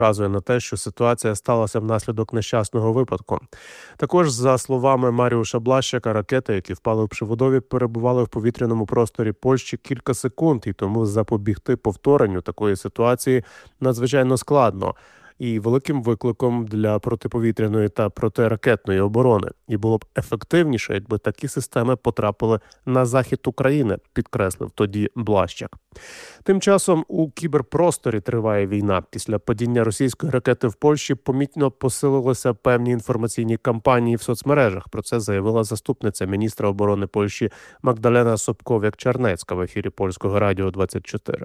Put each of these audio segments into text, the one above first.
Вказує на те, що ситуація сталася внаслідок нещасного випадку. Також, за словами Маріуша Блащака, ракети, які впали в Пшеводові, перебували в повітряному просторі Польщі кілька секунд, і тому запобігти повторенню такої ситуації надзвичайно складно і великим викликом для протиповітряної та протиракетної оборони. І було б ефективніше, якби такі системи потрапили на захід України, підкреслив тоді Блащак. Тим часом у кіберпросторі триває війна. Після падіння російської ракети в Польщі помітно посилилися певні інформаційні кампанії в соцмережах. Про це заявила заступниця міністра оборони Польщі Магдалена Собкоwiak-Czarnecka в ефірі Польського радіо 24.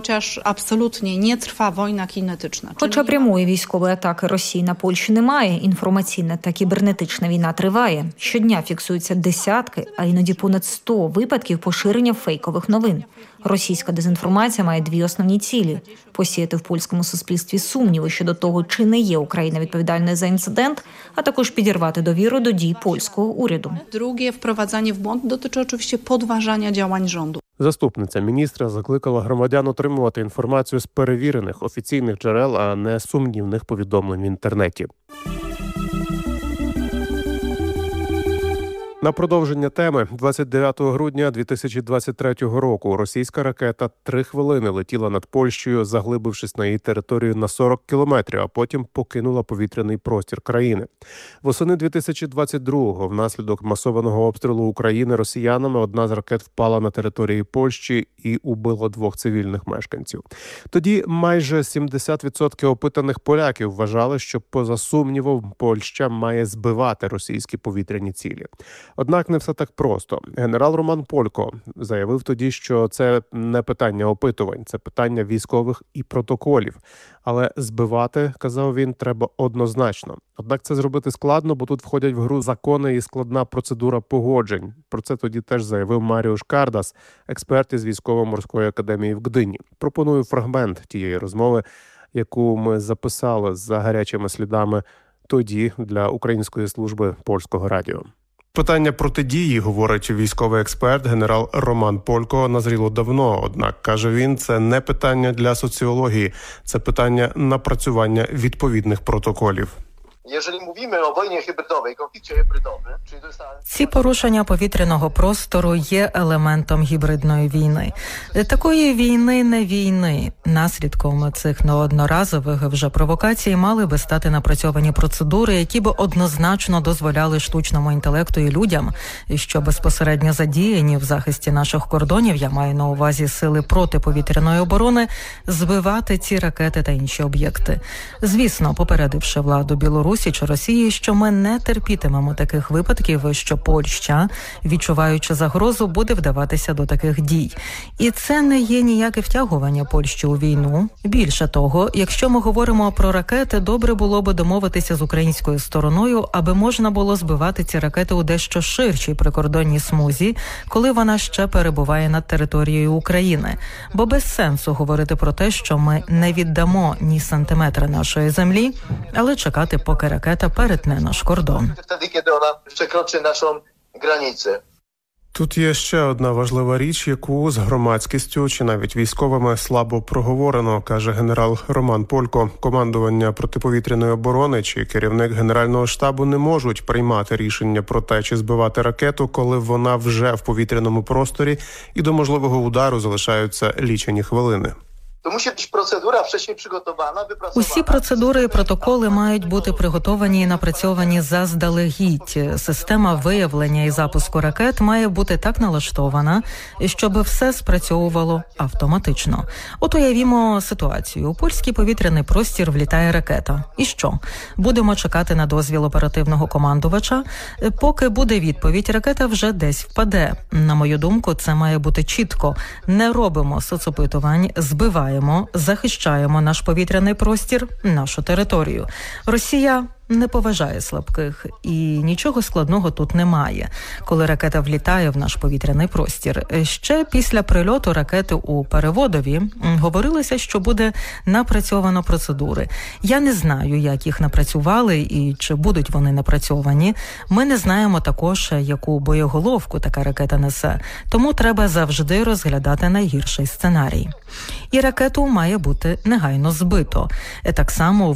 Хоча прямої військової атаки Росії на Польщу немає, інформаційна та кібернетична війна триває. Щодня фіксуються десятки, а іноді понад 100 випадків поширення фейкових новин. Російська дезінформація має дві основні цілі – посіяти в польському суспільстві сумніви щодо того, чи не є Україна відповідальною за інцидент, а також підірвати довіру до дій польського уряду. Друге, впровадження в бунт dotyczy oczywiście podważania działań rządu. Заступниця міністра закликала громадян отримувати інформацію з перевірених офіційних джерел, а не сумнівних повідомлень в інтернеті. На продовження теми, 29 грудня 2023 року російська ракета 3 хвилини летіла над Польщею, заглибившись на її територію на 40 кілометрів, а потім покинула повітряний простір країни. Восени 2022-го внаслідок масованого обстрілу України росіянами одна з ракет впала на території Польщі і убила 2 цивільних мешканців. Тоді майже 70% опитаних поляків вважали, що поза сумнівом Польща має збивати російські повітряні цілі. Однак не все так просто. Генерал Роман Полько заявив тоді, що це не питання опитувань, це питання військових і протоколів. Але збивати, казав він, треба однозначно. Однак це зробити складно, бо тут входять в гру закони і складна процедура погоджень. Про це тоді теж заявив Маріуш Кардас, експерт із Військово-морської академії в Гдині. Пропоную фрагмент тієї розмови, яку ми записали за гарячими слідами тоді для Української служби Польського радіо. Питання протидії, говорить військовий експерт генерал Роман Полько, назріло давно. Однак, каже він, це не питання для соціології, це питання напрацювання відповідних протоколів. Ці порушення повітряного простору є елементом гібридної війни. Такої війни не війни. Наслідком цих неодноразових вже провокацій мали би стати напрацьовані процедури, які б однозначно дозволяли штучному інтелекту і людям, що безпосередньо задіяні в захисті наших кордонів, я маю на увазі сили протиповітряної оборони, збивати ці ракети та інші об'єкти. Звісно, попередивши владу Білорусі чи Росії, що ми не терпітимемо таких випадків, що Польща, відчуваючи загрозу, буде вдаватися до таких дій. І це не є ніяке втягування Польщі у війну. Більше того, якщо ми говоримо про ракети, добре було би домовитися з українською стороною, аби можна було збивати ці ракети у дещо ширшій прикордонній смузі, коли вона ще перебуває над територією України. Бо без сенсу говорити про те, що ми не віддамо ні сантиметра нашої землі, але чекати, поки ракета перетне наш кордон. Тут є ще одна важлива річ, яку з громадськістю чи навіть військовими слабо проговорено, каже генерал Роман Полько. Командування протиповітряної оборони чи керівник Генерального штабу не можуть приймати рішення про те, чи збивати ракету, коли вона вже в повітряному просторі і до можливого удару залишаються лічені хвилини. Усі процедури і протоколи мають бути приготовані і напрацьовані заздалегідь. Система виявлення і запуску ракет має бути так налаштована, щоб все спрацьовувало автоматично. От уявімо ситуацію. У польський повітряний простір влітає ракета. І що? Будемо чекати на дозвіл оперативного командувача? Поки буде відповідь, ракета вже десь впаде. На мою думку, це має бути чітко. Не робимо соцопитувань, збиваємо, захищаємо наш повітряний простір, нашу територію. Росія не поважає слабких, і нічого складного тут немає, коли ракета влітає в наш повітряний простір. Ще після прильоту ракети у Переводові говорилося, що буде напрацьовано процедури. Я не знаю, як їх напрацювали і чи будуть вони напрацьовані. Ми не знаємо також, яку боєголовку така ракета несе, тому треба завжди розглядати найгірший сценарій. І ракету має бути негайно збито. Так само